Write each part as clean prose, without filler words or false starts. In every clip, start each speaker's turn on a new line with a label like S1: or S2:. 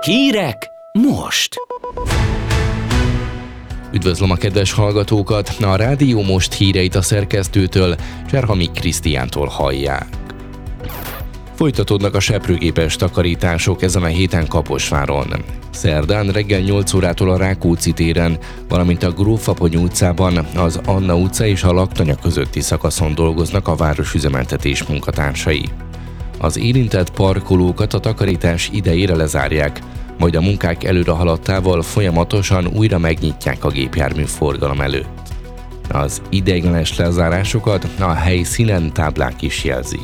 S1: Hírek most!
S2: Üdvözlöm a kedves hallgatókat! A Rádió Most híreit a szerkesztőtől, Cserhamik Krisztiántól hallják. Folytatódnak a seprőgépes takarítások ezen a héten Kaposváron. Szerdán reggel 8 órától a Rákóczi téren, valamint a Grófapony utcában, az Anna utca és a Laktanya közötti szakaszon dolgoznak a városüzemeltetés munkatársai. Az érintett parkolókat a takarítás idejére lezárják, majd a munkák előre haladtával folyamatosan újra megnyitják a gépjárműforgalom előtt. Az ideiglenes lezárásokat a helyszínen táblák is jelzik.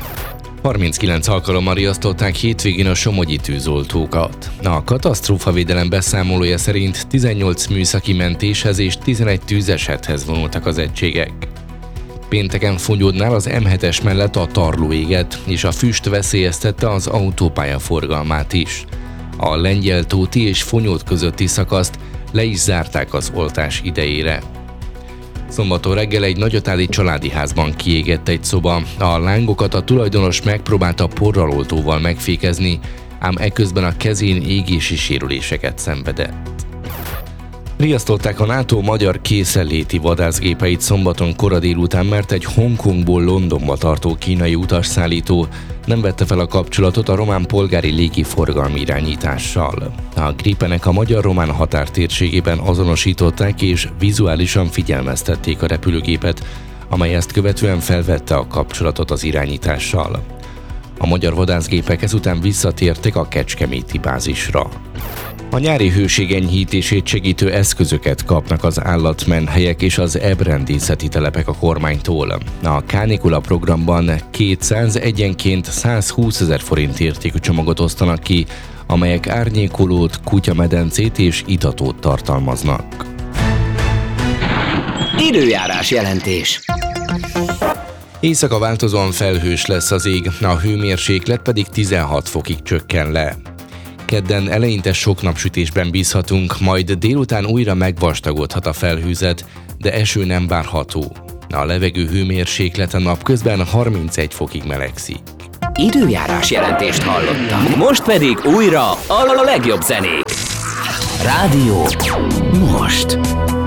S2: 39 alkalommal riasztották hétvégén a somogyi tűzoltókat. A katasztrófavédelem beszámolója szerint 18 műszaki mentéshez és 11 tűzesethez vonultak az egységek. Pénteken Fonyódnál az M7-es mellett a tarló égett, és a füst veszélyeztette az autópálya forgalmát is. A Lengyel-Tóti és Fonyód közötti szakaszt le is zárták az oltás idejére. Szombaton reggel egy nagyatáli családi házban kiégett egy szoba. A lángokat a tulajdonos megpróbálta porraloltóval megfékezni, ám eközben a kezén égési sérüléseket szenvedett. Riasztották a NATO magyar készenléti vadászgépeit szombaton kora délután, mert egy Hongkongból Londonba tartó kínai utasszállító nem vette fel a kapcsolatot a román polgári légiforgalmi irányítással. A Gripenek a magyar-román határtérségében azonosították és vizuálisan figyelmeztették a repülőgépet, amely ezt követően felvette a kapcsolatot az irányítással. A magyar vadászgépek ezután visszatértek a kecskeméti bázisra. A nyári hőség enyhítését segítő eszközöket kapnak az állatmenhelyek és az ebrendészeti telepek a kormánytól. A Kánikula programban 200 egyenként 120 000 forint értékű csomagot osztanak ki, amelyek árnyékolót, kutyamedencét és itatót tartalmaznak.
S1: Időjárás jelentés.
S2: Éjszaka változóan felhős lesz az ég, a hőmérséklet pedig 16 fokig csökken le. Kedden eleinte sok napsütésben bízhatunk, majd délután újra megvastagodhat a felhőzet, de eső nem várható. A levegő hőmérséklete napközben 31 fokig melegszik.
S1: Időjárás jelentést hallottak. Most pedig újra a legjobb zenék. Rádió Most.